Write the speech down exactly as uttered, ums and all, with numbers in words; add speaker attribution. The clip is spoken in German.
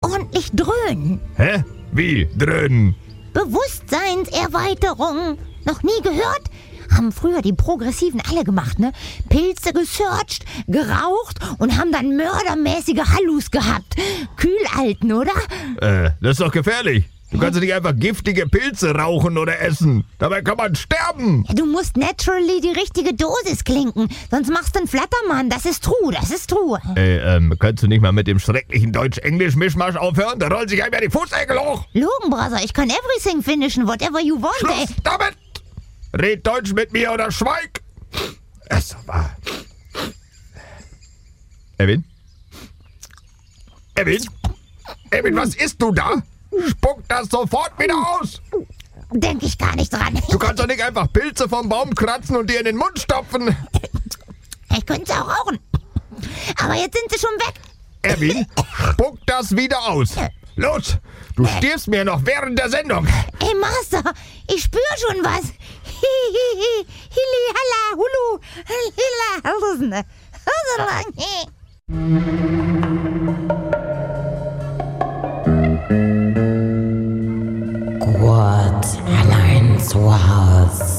Speaker 1: ordentlich dröhnen.
Speaker 2: Hä? Wie? Dröhnen?
Speaker 1: Bewusstseinserweiterung. Noch nie gehört? Haben früher die Progressiven alle gemacht, ne? Pilze gesearcht, geraucht und haben dann mördermäßige Hallus gehabt. Kühlalten, oder?
Speaker 2: Äh, das ist doch gefährlich. Du kannst doch nicht einfach giftige Pilze rauchen oder essen. Dabei kann man sterben.
Speaker 1: Ja, du musst naturally die richtige Dosis klinken, sonst machst du einen Flattermann. Das ist true, das ist true.
Speaker 2: Ey, ähm, kannst du nicht mal mit dem schrecklichen Deutsch-Englisch-Mischmasch aufhören? Da rollen sich einem ja die Fußnägel hoch.
Speaker 1: Logan, Brother, ich kann everything finishen, whatever you want,
Speaker 2: Schluss
Speaker 1: ey.
Speaker 2: damit! Red Deutsch mit mir oder schweig! Es war... Erwin? Erwin? Erwin, was isst du da? Spuck das sofort wieder aus!
Speaker 1: Denk ich gar nicht dran.
Speaker 2: Du kannst doch nicht einfach Pilze vom Baum kratzen und dir in den Mund stopfen.
Speaker 1: Ich könnte es auch rauchen. Aber jetzt sind sie schon weg.
Speaker 2: Erwin, spuck das wieder aus. Los, du stirbst mir noch während der Sendung.
Speaker 1: Ey, Master, ich spür schon was. Hihihi, hili, halla, hulu, hilla,
Speaker 3: Gurt allein zu Haus.